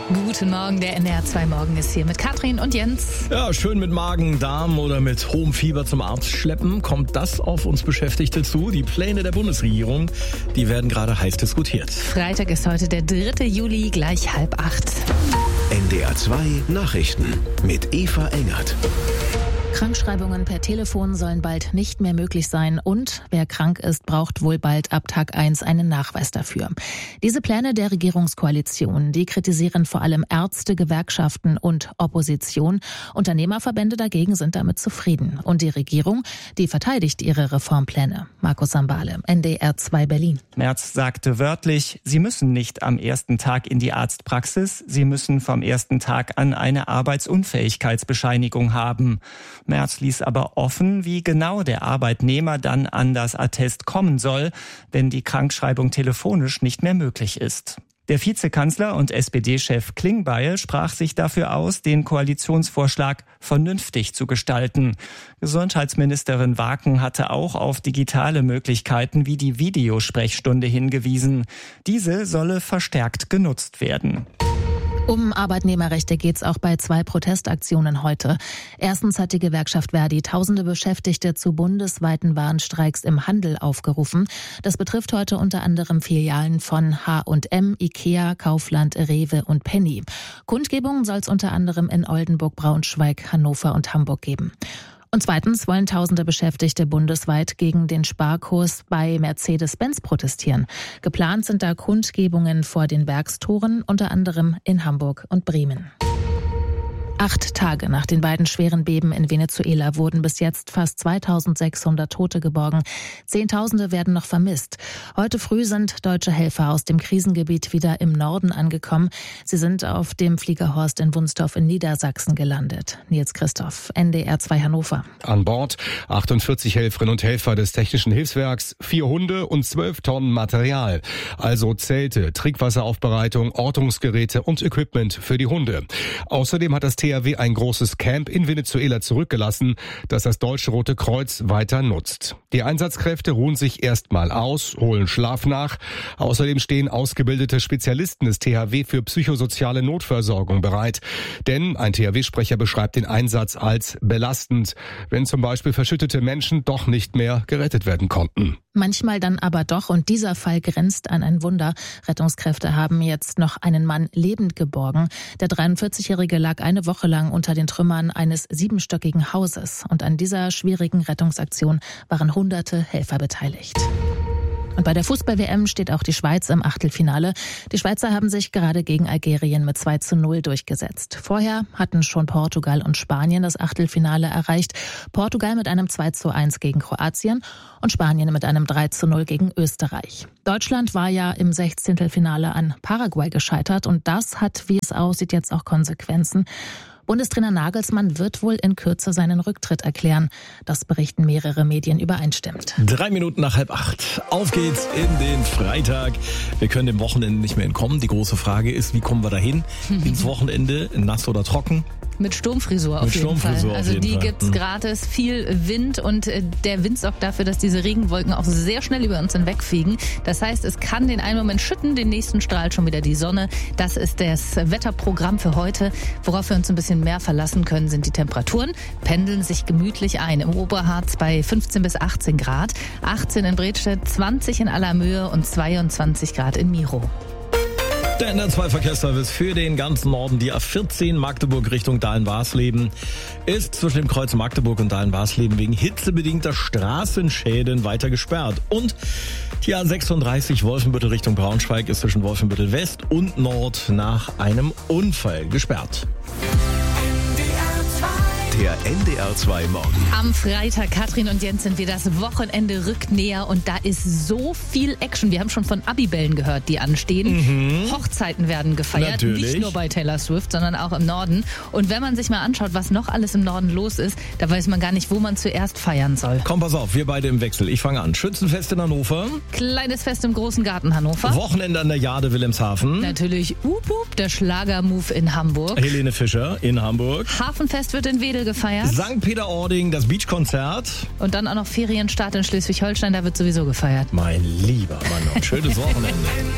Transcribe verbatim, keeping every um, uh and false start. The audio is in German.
Guten Morgen, der N D R zwei Morgen ist hier mit Katrin und Jens. Ja, schön mit Magen, Darm oder mit hohem Fieber zum Arzt schleppen. Kommt das auf uns Beschäftigte zu? Die Pläne der Bundesregierung, die werden gerade heiß diskutiert. Freitag ist heute der dritte Juli, gleich halb acht. N D R zwei Nachrichten mit Eva Engert. Krankschreibungen per Telefon sollen bald nicht mehr möglich sein und wer krank ist, braucht wohl bald ab Tag eins einen Nachweis dafür. Diese Pläne der Regierungskoalition, die kritisieren vor allem Ärzte, Gewerkschaften und Opposition. Unternehmerverbände dagegen sind damit zufrieden. Und die Regierung, die verteidigt ihre Reformpläne. Markus Sambale, N D R zwei Berlin. Merz sagte wörtlich, sie müssen nicht am ersten Tag in die Arztpraxis, sie müssen vom ersten Tag an eine Arbeitsunfähigkeitsbescheinigung haben. Merz ließ aber offen, wie genau der Arbeitnehmer dann an das Attest kommen soll, wenn die Krankschreibung telefonisch nicht mehr möglich ist. Der Vizekanzler und S P D-Chef Klingbeil sprach sich dafür aus, den Koalitionsvorschlag vernünftig zu gestalten. Gesundheitsministerin Waken hatte auch auf digitale Möglichkeiten wie die Videosprechstunde hingewiesen. Diese solle verstärkt genutzt werden. Um Arbeitnehmerrechte geht's auch bei zwei Protestaktionen heute. Erstens hat die Gewerkschaft Verdi tausende Beschäftigte zu bundesweiten Warnstreiks im Handel aufgerufen. Das betrifft heute unter anderem Filialen von H und M, Ikea, Kaufland, Rewe und Penny. Kundgebungen soll es unter anderem in Oldenburg, Braunschweig, Hannover und Hamburg geben. Und zweitens wollen tausende Beschäftigte bundesweit gegen den Sparkurs bei Mercedes-Benz protestieren. Geplant sind da Kundgebungen vor den Werkstoren, unter anderem in Hamburg und Bremen. Acht Tage nach den beiden schweren Beben in Venezuela wurden bis jetzt fast zweitausendsechshundert Tote geborgen. Zehntausende werden noch vermisst. Heute früh sind deutsche Helfer aus dem Krisengebiet wieder im Norden angekommen. Sie sind auf dem Fliegerhorst in Wunstorf in Niedersachsen gelandet. Nils Christoph, N D R zwei Hannover. An Bord achtundvierzig Helferinnen und Helfer des Technischen Hilfswerks, vier Hunde und zwölf Tonnen Material. Also Zelte, Trinkwasseraufbereitung, Ortungsgeräte und Equipment für die Hunde. Außerdem hat das T H W ein großes Camp in Venezuela zurückgelassen, das das Deutsche Rote Kreuz weiter nutzt. Die Einsatzkräfte ruhen sich erstmal aus, holen Schlaf nach. Außerdem stehen ausgebildete Spezialisten des T H W für psychosoziale Notversorgung bereit. Denn ein T H W-Sprecher beschreibt den Einsatz als belastend, wenn zum Beispiel verschüttete Menschen doch nicht mehr gerettet werden konnten. Manchmal dann aber doch, und dieser Fall grenzt an ein Wunder. Rettungskräfte haben jetzt noch einen Mann lebend geborgen. Der dreiundvierzigjährige lag eine Woche lang unter den Trümmern eines siebenstöckigen Hauses. Und an dieser schwierigen Rettungsaktion waren hunderte Helfer beteiligt. Und bei der Fußball-W M steht auch die Schweiz im Achtelfinale. Die Schweizer haben sich gerade gegen Algerien mit zwei zu null durchgesetzt. Vorher hatten schon Portugal und Spanien das Achtelfinale erreicht. Portugal mit einem zwei zu eins gegen Kroatien und Spanien mit einem drei zu null gegen Österreich. Deutschland war ja im Sechzehntelfinale an Paraguay gescheitert und das hat, wie es aussieht, jetzt auch Konsequenzen. Bundestrainer Nagelsmann wird wohl in Kürze seinen Rücktritt erklären. Das berichten mehrere Medien übereinstimmend. Drei Minuten nach halb acht. Auf geht's in den Freitag. Wir können dem Wochenende nicht mehr entkommen. Die große Frage ist, wie kommen wir dahin? Ins Wochenende, nass oder trocken? Mit Sturmfrisur auf Mit jeden Sturmfrisur Fall. Also auf jeden die Fall. gibt's Hm. gratis, viel Wind und äh, der Wind sorgt dafür, dass diese Regenwolken auch sehr schnell über uns hinwegfegen. Das heißt, es kann den einen Moment schütten, den nächsten strahlt schon wieder die Sonne. Das ist das Wetterprogramm für heute. Worauf wir uns ein bisschen mehr verlassen können, sind die Temperaturen. Pendeln sich gemütlich ein. Im Oberharz bei fünfzehn bis achtzehn Grad, achtzehn in Bredstedt, zwanzig in Allermöhe und zweiundzwanzig Grad in Miro. Der N D R zwei Verkehrsservice für den ganzen Norden. Die A vierzehn Magdeburg Richtung Dahlen-Warsleben ist zwischen dem Kreuz Magdeburg und Dahlen-Warsleben wegen hitzebedingter Straßenschäden weiter gesperrt. Und die A sechsunddreißig Wolfenbüttel Richtung Braunschweig ist zwischen Wolfenbüttel West und Nord nach einem Unfall gesperrt. Der N D R zwei Morgen. Am Freitag, Katrin und Jens, sind wir, das Wochenende rückt näher und da ist so viel Action. Wir haben schon von Abibällen gehört, die anstehen. Mhm. Hochzeiten werden gefeiert, Natürlich. Nicht nur bei Taylor Swift, sondern auch im Norden. Und wenn man sich mal anschaut, was noch alles im Norden los ist, da weiß man gar nicht, wo man zuerst feiern soll. Komm, pass auf, wir beide im Wechsel. Ich fange an. Schützenfest in Hannover. Kleines Fest im Großen Garten Hannover. Wochenende an der Jade Wilhelmshaven. Natürlich Up Up, der Schlagermove in Hamburg. Helene Fischer in Hamburg. Hafenfest wird in Wedel gefeiert. Sankt Peter-Ording, das Beachkonzert. Und dann auch noch Ferienstart in Schleswig-Holstein, da wird sowieso gefeiert. Mein lieber Mann, ein schönes Wochenende.